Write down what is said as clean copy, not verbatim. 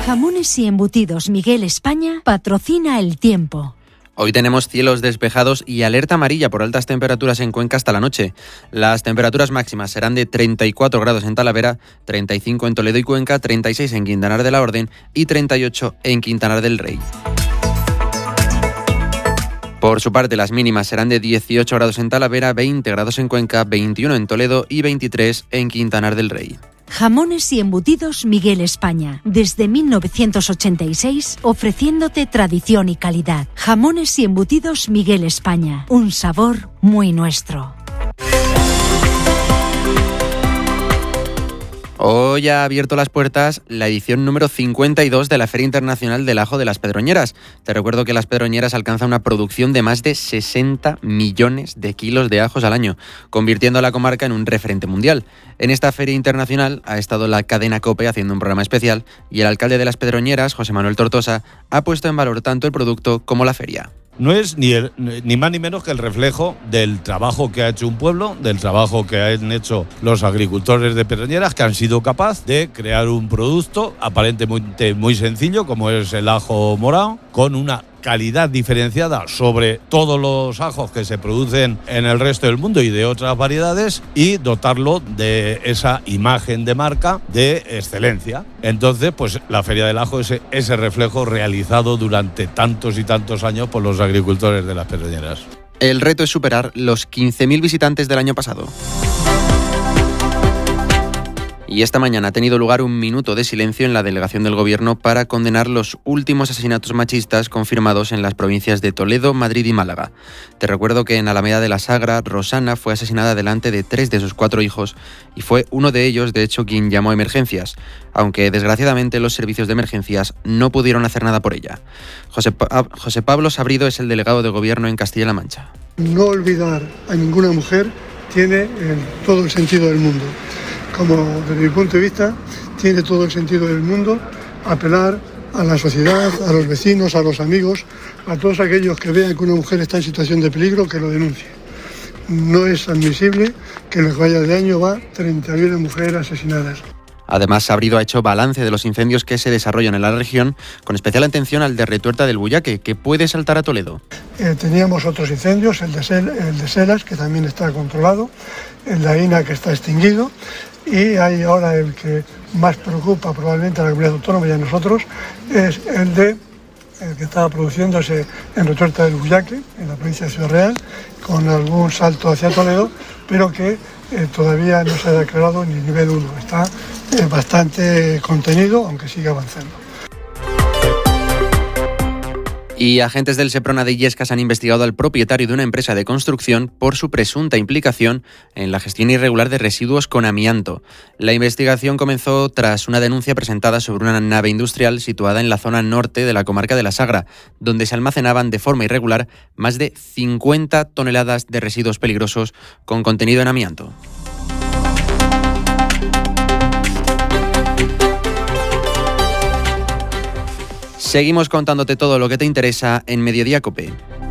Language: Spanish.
Jamones y embutidos Miguel España patrocina el tiempo. Hoy tenemos cielos despejados y alerta amarilla por altas temperaturas en Cuenca hasta la noche. Las temperaturas máximas serán de 34 grados en Talavera, 35 en Toledo y Cuenca, 36 en Quintanar de la Orden y 38 en Quintanar del Rey. Por su parte, las mínimas serán de 18 grados en Talavera, 20 grados en Cuenca, 21 en Toledo y 23 en Quintanar del Rey. Jamones y embutidos Miguel España. Desde 1986, ofreciéndote tradición y calidad. Jamones y embutidos Miguel España. Un sabor muy nuestro. Hoy ha abierto las puertas la edición número 52 de la Feria Internacional del Ajo de las Pedroñeras. Te recuerdo que Las Pedroñeras alcanza una producción de más de 60 millones de kilos de ajos al año, convirtiendo a la comarca en un referente mundial. En esta Feria Internacional ha estado la cadena COPE haciendo un programa especial y el alcalde de Las Pedroñeras, José Manuel Tortosa, ha puesto en valor tanto el producto como la feria. No es ni más ni menos que el reflejo del trabajo que ha hecho un pueblo, del trabajo que han hecho los agricultores de Pedroñeras, que han sido capaces de crear un producto aparentemente muy sencillo, como es el ajo morado, con una calidad diferenciada sobre todos los ajos que se producen en el resto del mundo y de otras variedades, y dotarlo de esa imagen de marca de excelencia. Entonces, pues la Feria del Ajo es ese reflejo realizado durante tantos y tantos años por los agricultores de Las Pedroñeras. El reto es superar los 15.000 visitantes del año pasado. Y esta mañana ha tenido lugar un minuto de silencio en la delegación del Gobierno para condenar los últimos asesinatos machistas confirmados en las provincias de Toledo, Madrid y Málaga. Te recuerdo que en Alameda de la Sagra, Rosana fue asesinada delante de 3 de sus 4 hijos y fue uno de ellos, de hecho, quien llamó a emergencias, aunque desgraciadamente los servicios de emergencias no pudieron hacer nada por ella. José Pablo Sabrido es el delegado de Gobierno en Castilla-La Mancha. No olvidar a ninguna mujer tiene todo el sentido del mundo. Como desde mi punto de vista, tiene todo el sentido del mundo apelar a la sociedad, a los vecinos, a los amigos, a todos aquellos que vean que una mujer está en situación de peligro, que lo denuncie. No es admisible que en lo que vaya de año va 31 mujeres asesinadas. Además, Sabrido ha hecho balance de los incendios que se desarrollan en la región, con especial atención al de Retuerta del Buyaque, que puede saltar a Toledo. Teníamos otros incendios, el de Selas, que también está controlado, el de Aina, que está extinguido, y hay ahora el que más preocupa probablemente a la comunidad autónoma y a nosotros, es el que estaba produciéndose en Retuerta del Buyaque, en la provincia de Ciudad Real, con algún salto hacia Toledo, pero que todavía no se ha declarado ni nivel 1. Está bastante contenido, aunque sigue avanzando. Y agentes del Seprona de Illescas han investigado al propietario de una empresa de construcción por su presunta implicación en la gestión irregular de residuos con amianto. La investigación comenzó tras una denuncia presentada sobre una nave industrial situada en la zona norte de la comarca de la Sagra, donde se almacenaban de forma irregular más de 50 toneladas de residuos peligrosos con contenido en amianto. Seguimos contándote todo lo que te interesa en Mediodía COPE.